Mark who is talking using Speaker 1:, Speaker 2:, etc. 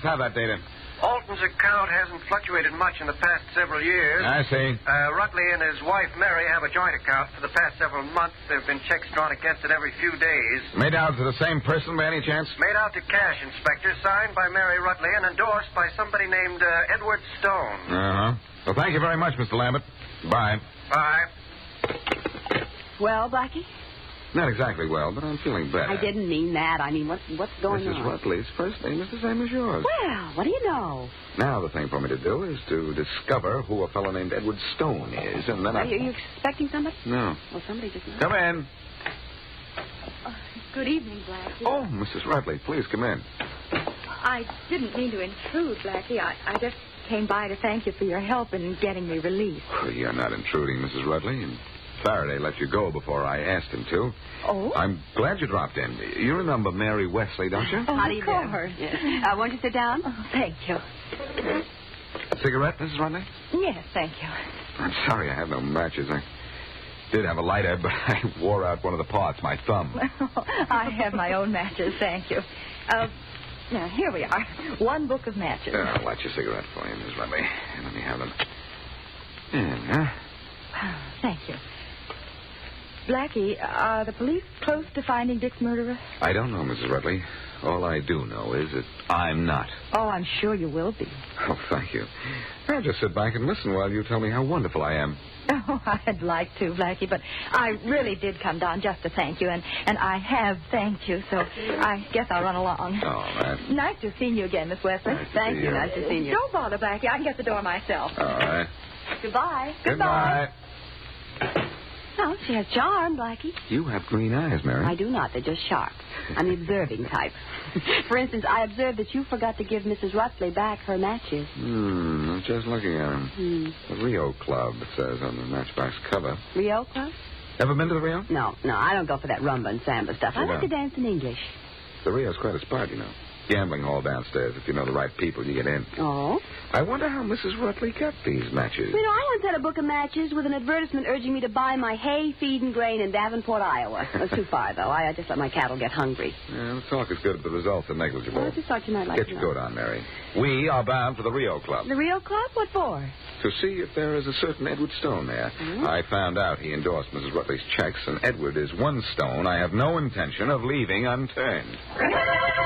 Speaker 1: Let's have that data.
Speaker 2: Alton's account hasn't fluctuated much in the past several years.
Speaker 1: I see.
Speaker 2: Rutley and his wife, Mary, have a joint account for the past several months. There have been checks drawn against it every few days.
Speaker 1: Made out to the same person by any chance?
Speaker 2: Made out to cash, Inspector, signed by Mary Rutley and endorsed by somebody named Edward Stone.
Speaker 1: Uh-huh. Well, thank you very much, Mr. Lambert. Bye.
Speaker 2: Bye.
Speaker 3: Well, Blackie?
Speaker 1: Not exactly well, but I'm feeling better.
Speaker 3: I didn't mean that. I mean, what's going on?
Speaker 1: Mrs. Rutley's first name is the same as yours.
Speaker 3: Well, what do you know?
Speaker 1: Now the thing for me to do is to discover who a fellow named Edward Stone is, and then
Speaker 3: Are you expecting somebody?
Speaker 1: No.
Speaker 3: Well, somebody just...
Speaker 1: Come in.
Speaker 3: Good evening, Blackie.
Speaker 1: Oh, Mrs. Rutley, please come in.
Speaker 4: I didn't mean to intrude, Blackie. I just came by to thank you for your help in getting me released.
Speaker 1: Well, you're not intruding, Mrs. Rutley, and Faraday let you go before I asked him to.
Speaker 4: Oh?
Speaker 1: I'm glad you dropped in. You remember Mary Wesley, don't you?
Speaker 4: Oh,
Speaker 3: How do you
Speaker 4: of
Speaker 3: do?
Speaker 4: course.
Speaker 3: Yes. Won't you sit down?
Speaker 4: Oh, thank you.
Speaker 1: A cigarette, Mrs. Rutley?
Speaker 4: Yes, thank you.
Speaker 1: I'm sorry I have no matches. I did have a lighter, but I wore out one of the parts, my thumb.
Speaker 4: I have my own matches, thank you. Now, here we are. One book of matches.
Speaker 1: I'll light your cigarette for you, Mrs. Rutley. Let me have them. Yeah.
Speaker 4: Thank you. Blackie, are the police close to finding Dick's murderer?
Speaker 1: I don't know, Mrs. Rutley. All I do know is that I'm not.
Speaker 4: Oh, I'm sure you will be.
Speaker 1: Oh, thank you. I'll just sit back and listen while you tell me how wonderful I am.
Speaker 4: Oh, I'd like to, Blackie, but I really did come down just to thank you, and I have thanked you, so I guess I'll run along.
Speaker 1: Oh, that.
Speaker 4: Nice to see you again, Miss Wesley.
Speaker 1: Nice to
Speaker 3: Thank
Speaker 1: see
Speaker 3: you.
Speaker 1: you.
Speaker 3: Nice to see you.
Speaker 4: Don't bother, Blackie. I can get the door myself.
Speaker 1: All right.
Speaker 3: Goodbye.
Speaker 1: Goodbye.
Speaker 3: Oh, she has charm, Blackie.
Speaker 1: You have green eyes, Mary.
Speaker 3: I do not. They're just sharp. I'm the observing type. For instance, I observed that you forgot to give Mrs. Rutley back her matches.
Speaker 1: I'm just looking at them. The Rio Club, it says on the matchbox cover.
Speaker 3: Rio Club?
Speaker 1: Ever been to the Rio?
Speaker 3: No, I don't go for that rumba and samba stuff. I
Speaker 1: You
Speaker 3: like to
Speaker 1: don't?
Speaker 3: dance in English.
Speaker 1: The Rio's quite a spot, you know. Gambling hall downstairs. If you know the right people, you get in.
Speaker 3: Oh?
Speaker 1: I wonder how Mrs. Rutley got these matches.
Speaker 3: You know, I once had a book of matches with an advertisement urging me to buy my hay, feed, and grain in Davenport, Iowa. It was too far, though. I just let my cattle get hungry.
Speaker 1: Yeah, the talk is good, but the results are negligible.
Speaker 3: Well, I just thought you might like
Speaker 1: Get
Speaker 3: to
Speaker 1: your
Speaker 3: know.
Speaker 1: coat on, Mary. We are bound for the Rio Club.
Speaker 3: The Rio Club? What for?
Speaker 1: To see if there is a certain Edward Stone there. I found out he endorsed Mrs. Rutley's checks, and Edward is one stone I have no intention of leaving unturned.